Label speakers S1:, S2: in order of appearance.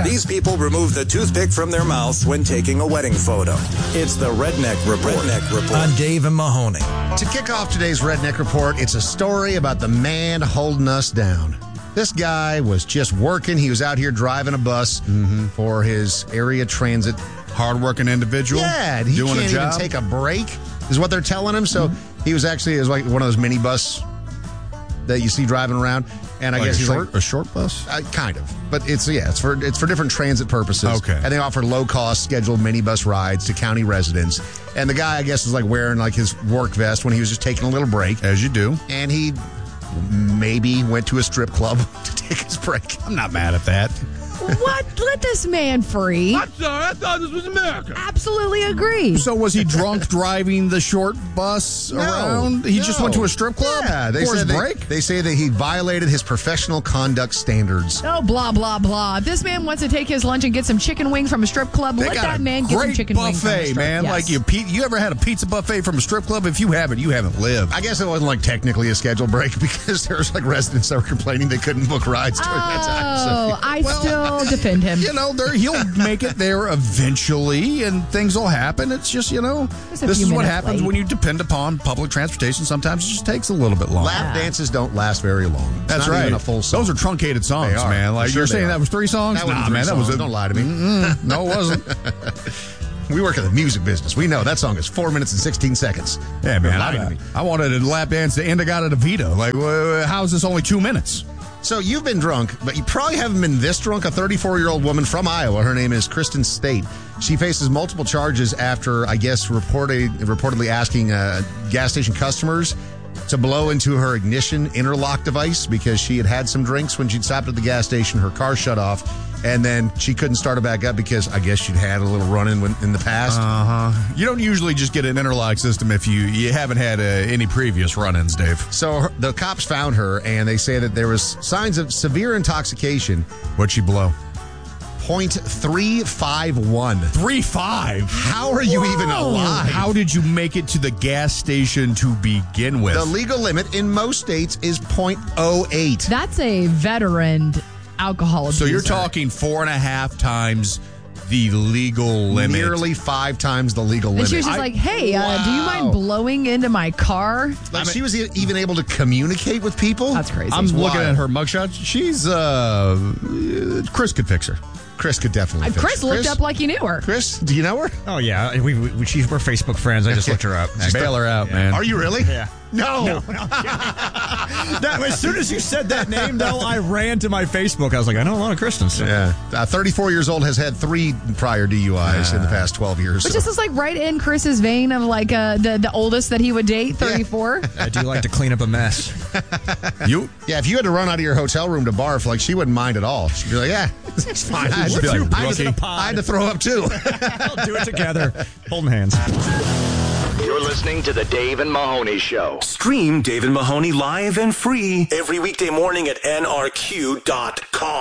S1: Yeah.
S2: These people remove the toothpick from their mouth when taking a wedding photo. It's the Redneck Report.
S1: On Dave and Mahoney.
S3: To kick off today's Redneck Report, it's a story about the man holding us down. This guy was just working. He was out here driving a bus for his area transit.
S4: Hardworking individual.
S3: Yeah, he
S4: doing
S3: can't
S4: a job.
S3: even take a break, is what they're telling him. So he was actually, it was like one of those minibus that you see driving around. And I
S4: Like
S3: guess he's
S4: a short bus?
S3: kind of. But it's for different transit purposes.
S4: Okay.
S3: And they offer low-cost scheduled minibus rides to county residents. And the guy, I guess, was like wearing like his work vest when he was just taking a little break.
S4: As you do.
S3: And he maybe went to a strip club to take his break.
S4: I'm not mad at that.
S5: What? Let this man free.
S6: I'm sorry, I thought this was America.
S5: Absolutely agree.
S4: So was he drunk driving the short bus around? He just went to a strip club
S3: Yeah,
S4: for his break?
S3: They say that he violated his professional conduct standards.
S5: Oh, blah, blah, blah. If this man wants to take his lunch and get some chicken wings from a strip club,
S4: They
S5: let
S4: got
S5: that
S4: a
S5: man get some
S4: great
S5: chicken wings from a
S4: buffet,
S5: strip.
S4: man.
S5: Yes.
S4: Like you ever had a pizza buffet from a strip club? If you haven't lived.
S3: I guess it wasn't like technically a scheduled break because there was like residents that were complaining they couldn't book rides during that time.
S5: Oh, I still defend him.
S4: You know, he'll make it there eventually, and things will happen. It's just,
S5: Just a
S4: this
S5: few
S4: is what
S5: minutes
S4: happens
S5: late.
S4: when you depend upon public transportation. Sometimes it just takes a little bit longer.
S3: Lap dances don't last very long. It's
S4: That's
S3: not
S4: right.
S3: even a full song.
S4: Those are truncated songs,
S3: They are.
S4: man. Like
S3: For sure
S4: you're
S3: they
S4: saying
S3: are.
S4: that was 3 songs?
S3: That wasn't
S4: Nah,
S3: three
S4: man, that was
S3: songs. Don't lie to me.
S4: No, it wasn't.
S3: We work in the music business. We know that song is 4 minutes and 16 seconds.
S4: Yeah,
S3: Don't
S4: man.
S3: lie to me.
S4: I wanted a lap dance to Indigata DeVito. Like, how is this only 2 minutes?
S3: So you've been drunk, but you probably haven't been this drunk. A 34-year-old woman from Iowa. Her name is Kristen State. She faces multiple charges after, I guess, reportedly asking gas station customers to blow into her ignition interlock device because she had some drinks when she'd stopped at the gas station. Her car shut off, and then she couldn't start it back up because I guess she'd had a little run-in in the past.
S4: You don't usually just get an interlock system if you haven't had any previous run-ins, Dave.
S3: So the cops found her, and they say that there was signs of severe intoxication.
S4: What'd she blow?
S3: 0.351.
S4: 3.5.
S3: How are you even alive?
S4: How did you make it to the gas station to begin with?
S3: The legal limit in most states is 0.08.
S5: That's a veteran alcohol abuser.
S4: So you're talking 4.5 times the legal limit.
S3: Nearly 5 times the legal
S5: And
S3: limit.
S5: she was just like, hey, do you mind blowing into my car?
S3: Like, she was even able to communicate with people?
S5: That's crazy.
S4: I'm looking
S3: wild.
S4: at her mugshot. She's Chris could fix her.
S3: Chris could definitely fix
S5: Chris
S3: her.
S5: looked up like he knew her.
S3: Chris, do you know her?
S7: Oh, yeah. We're Facebook friends. I just looked her up.
S4: Bail her out, man.
S3: Are you really?
S7: Yeah.
S3: No.
S7: As soon as you said that name, though, I ran to my Facebook. I was like, I know a lot of Christians.
S3: Yeah. 34 years old, has had 3 prior DUIs in the past 12 years.
S5: Which is like right in Chris's vein of like the oldest that he would date, 34.
S7: I do like to clean up a mess.
S4: You?
S3: Yeah, if you had to run out of your hotel room to barf, like, she wouldn't mind at all. She'd be like, yeah, it's fine. I
S4: She'd be like,
S3: I had to throw up, too.
S7: We'll do it together, holding hands.
S8: You're listening to the Dave and Mahoney Show.
S2: Stream Dave and Mahoney live and free every weekday morning at nrq.com.